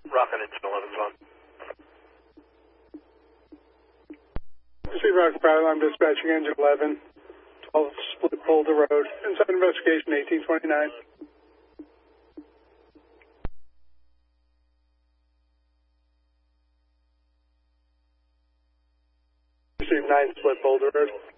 Rocket engine 11's on. Sea Rock Power Line dispatching engine 11, 12 Split Boulder Road, inside investigation 1829. Receive 9 Split Boulder Road.